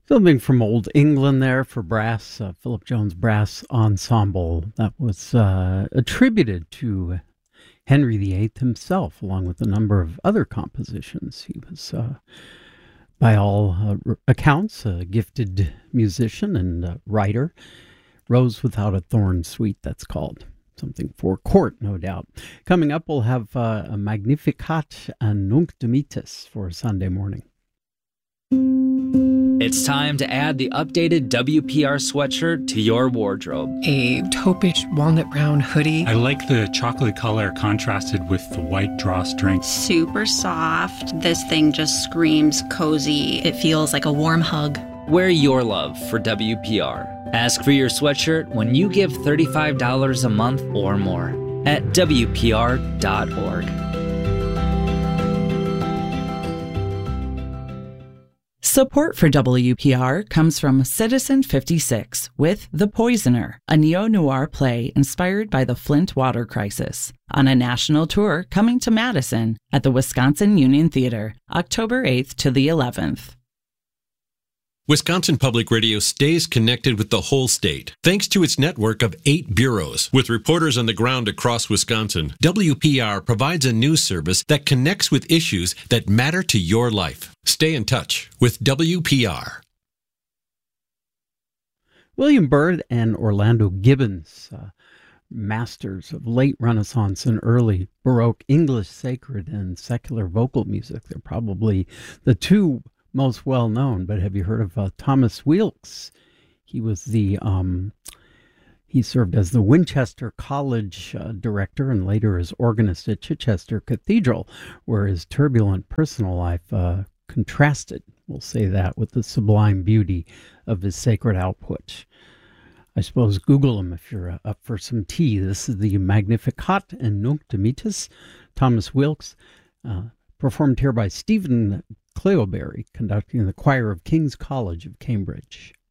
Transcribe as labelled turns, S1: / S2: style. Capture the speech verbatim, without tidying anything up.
S1: Something from Old England there for brass, uh, Philip Jones Brass Ensemble. That was uh, attributed to Henry the Eighth himself, along with a number of other compositions. He was, uh, by all uh, accounts, a gifted musician and uh, writer. Rose Without a Thorn Suite, that's called. Something for court, no doubt. Coming up, we'll have uh, a Magnificat and Nunc Dimittis for Sunday morning.
S2: It's time to add the updated W P R sweatshirt to your wardrobe.
S3: A taupish walnut brown hoodie.
S4: I like the chocolate color contrasted with the white drawstring.
S5: Super soft. This thing just screams cozy.
S6: It feels like a warm hug.
S2: Wear your love for W P R. Ask for your sweatshirt when you give thirty-five dollars a month or more at W P R dot org.
S7: Support for W P R comes from Citizen fifty-six with The Poisoner, a neo-noir play inspired by the Flint water crisis, on a national tour coming to Madison at the Wisconsin Union Theater, October eighth to the eleventh.
S8: Wisconsin Public Radio stays connected with the whole state thanks to its network of eight bureaus. With reporters on the ground across Wisconsin, W P R provides a news service that connects with issues that matter to your life. Stay in touch with W P R.
S1: William Byrd and Orlando Gibbons, uh, masters of late Renaissance and early Baroque English sacred and secular vocal music. They're probably the two most well known, but have you heard of uh, Thomas Weelkes? He was the um, he served as the Winchester College uh, director and later as organist at Chichester Cathedral, where his turbulent personal life uh, contrasted, we'll say that, with the sublime beauty of his sacred output. I suppose Google him if you're uh, up for some tea. This is the Magnificat and Nunc Dimittis, Thomas Weelkes, uh, performed here by Stephen Cleoberry, conducting the choir of King's College of Cambridge.